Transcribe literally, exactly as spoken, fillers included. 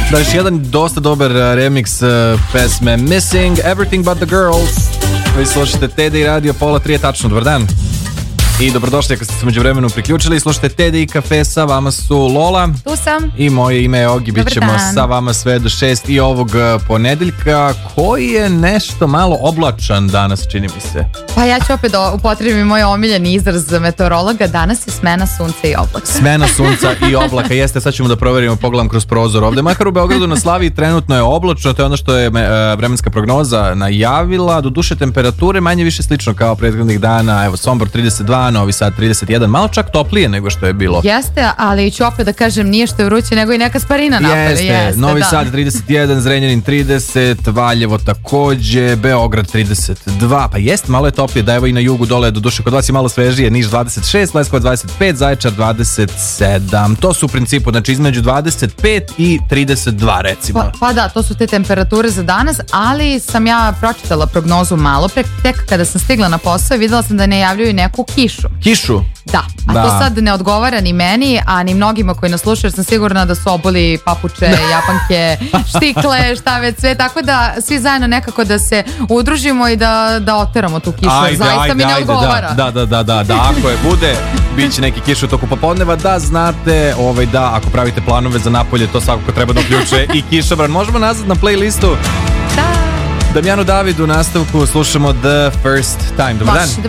Da, još jedan dosta dobar remix uh, pesme Missing Everything But The Girls. Vi slušate T D I Radio, pola tri je tačno, dobar dan. I dobrodošli ako ste se među vremenu priključili. Slušajte T D I Cafe, sa vama su Lola. Tu sam. I moje ime je Ogi, bit ćemo sa vama sve do šest i ovog ponedeljka, koji je nešto malo oblačan danas, čini mi se. Pa ja ću opet da upotrebim moj omiljeni izraz meteorologa. Danas je smena sunca i oblaka. Smena sunca i oblaka, jeste, sad ćemo da proverimo, pogledam kroz prozor ovde. Makar u Beogradu na Slaviji trenutno je oblačno, to je ono što je vremenska prognoza najavila. Doduše temperature manje više slično kao prethodnih dana. Evo, Sombor trideset dva, Novi Sad trideset jedan, malo čak toplije nego što je bilo. Jeste, ali ću opet da kažem, nije što je vruće, nego i neka sparina napade. Jeste, Jeste Novi da. Sad trideset jedan, Zrenjanin trideset, Valjevo takođe, Beograd trideset dva, pa jeste, malo je toplije, da evo i na jugu dole, do duše kod vas je malo svežije, Niš dvadeset šest, Leskovac dvadeset pet, Zaječar dvadeset sedam, to su u principu, znači između dvadeset pet i trideset dva recimo. Pa, pa da, to su te temperature za danas, ali sam ja pročitala prognozu malo pre, tek kada sam stigla na posao i videla sam da ne javljaju neku kišu. Kišu? Da, a da. To sad ne odgovara ni meni, a ni mnogima koji nas slušaju, jer sam sigurna da su obuli papuče, japanke, štikle, šta već sve, tako da svi zajedno nekako da se udružimo i da, da oteramo tu kišu, ajde, zaista ajde, mi ne ajde, odgovara. Da, da, da, da, da, ako je bude, bit će neki kiš u toku popodneva, da znate, ovaj, da, ako pravite planove za napolje, to svakako treba da uključuje i kišobran. Možemo nazad na playlistu. Da. Damjanu Davidu u nastavku slušamo The First Time. Dobar dan. Dobar